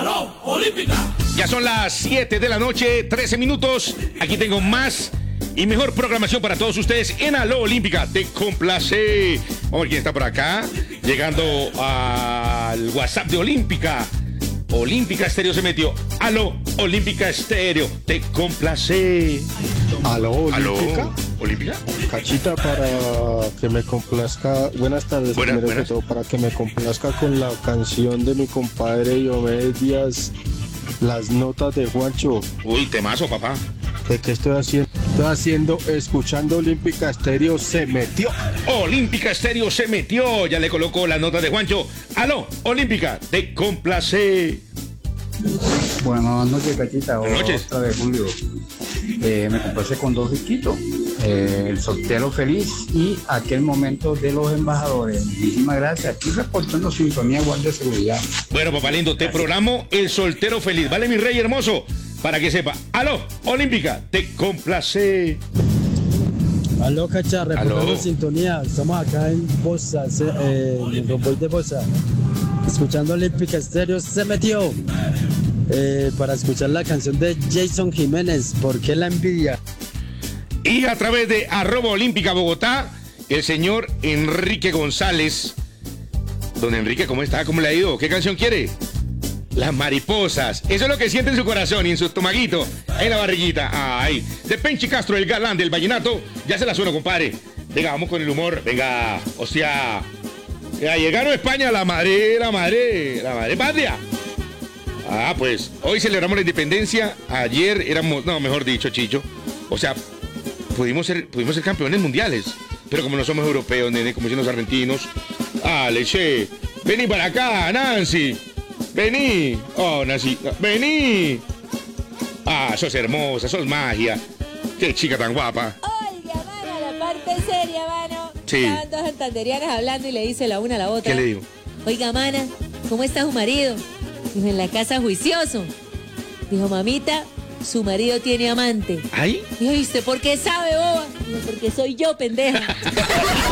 Aló, Olímpica. Ya son las 7 de la noche, 13 minutos. Aquí tengo más y mejor programación para todos ustedes en Aló Olímpica. Te complace. Vamos a ver quién está por acá. Llegando al WhatsApp de Olímpica. Olímpica Estéreo se metió. Aló, Olímpica Estéreo. Te complace. Aló, Olímpica. Aló, Olímpica. Cachita, para que me complazca. Buenas tardes, primero Buenas. que todo, para que me complazca con la canción de mi compadre Diomedes Díaz, Las Notas de Juancho. Uy, temazo, papá. ¿De qué estoy haciendo? Estoy haciendo, escuchando Olímpica Estéreo, se metió. Olímpica Estéreo se metió. Ya le colocó las notas de Juancho. Aló, Olímpica. Te complace. Buenas noches, Cachita. Buenas noches. Otra de Julio. Me complace con dos disquitos. El soltero feliz y aquel momento de los embajadores. Muchísimas gracias. Aquí reportando sintonía guardia de seguridad. Bueno, papá lindo, te programo El Soltero Feliz. ¿Vale, mi rey hermoso? Para que sepa. Aló, Olímpica. Te complace. Aló, Cacha, reportando Aló. sintonía. Estamos acá en Bosa, en el Romboy de Bosa. Escuchando Olímpica Estéreo, se metió. Para escuchar la canción de Jason Jiménez, ¿por qué la envidia? Y a través de @Olímpica Bogotá, el señor Enrique González. Don Enrique, ¿cómo está? ¿Cómo le ha ido? ¿Qué canción quiere? Las mariposas. Eso es lo que siente en su corazón y en su estomaguito, en la barriguita. Ay, de Penchi Castro, el galán del vallenato. Ya se la suena, compadre. Venga, vamos con el humor. Venga, hostia. Ya llegaron a España la madre patria. Ah, pues, hoy celebramos la independencia. Ayer éramos, no, mejor dicho, Chicho. O sea, pudimos ser campeones mundiales. Pero como no somos europeos, nene, como dicen los argentinos. Ah, leche. Vení para acá, Nancy. Vení. Oh, Nancy. Vení. Ah, sos hermosa, sos magia. Qué chica tan guapa. Oiga, mano, la parte seria, mano. Sí. Estaban dos santanderianas hablando y le dice la una a la otra. ¿Qué le digo? Oiga, mana, ¿cómo está su marido? Dijo, en la casa juicioso. Dijo, mamita, su marido tiene amante. ¿Ay? Dijo, ¿y usted por qué sabe, boba? Dijo, porque soy yo, pendeja.